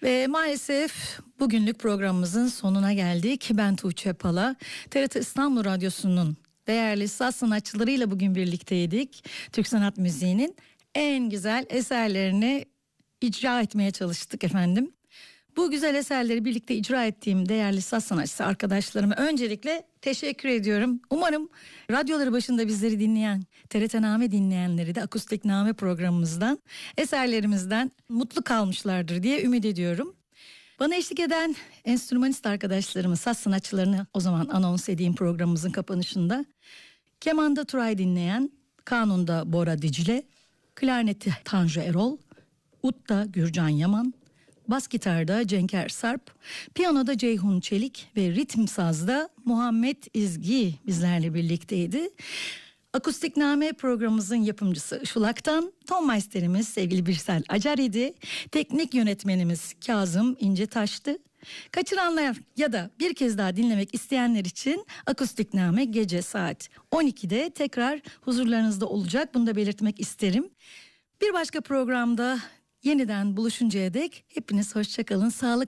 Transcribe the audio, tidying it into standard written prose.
Ve maalesef bugünlük programımızın sonuna geldik. Ben Tuğçe Pala, TRT İstanbul Radyosu'nun değerli saz sanatçılarıyla bugün birlikteydik. Türk sanat müziğinin en güzel eserlerini icra etmeye çalıştık efendim. Bu güzel eserleri birlikte icra ettiğim değerli saz sanatçısı arkadaşlarıma öncelikle teşekkür ediyorum. Umarım radyoları başında bizleri dinleyen, TRT Name dinleyenleri de Akustik Name programımızdan, eserlerimizden mutlu kalmışlardır diye ümit ediyorum. Bana eşlik eden enstrümanist arkadaşlarımı, saz sanatçılarını o zaman anons edeyim programımızın kapanışında. Kemanda Turay dinleyen, kanunda Bora Dicle, klarneti Tanju Erol, Ut'ta Gürcan Yaman, bas gitarda Cenker Sarp, piyanoda Ceyhun Çelik ve ritim sazda Muhammed İzgi bizlerle birlikteydi. Akustikname programımızın yapımcısı Işıl Aktan, ton meisterimiz sevgili Birsel Acar idi. Teknik yönetmenimiz Kazım İncetaş'tı. Kaçıranlar ya da bir kez daha dinlemek isteyenler için Akustikname gece saat 12'de tekrar huzurlarınızda olacak. Bunu da belirtmek isterim. Bir başka programda yeniden buluşuncaya dek hepiniz hoşça kalın, sağlıklı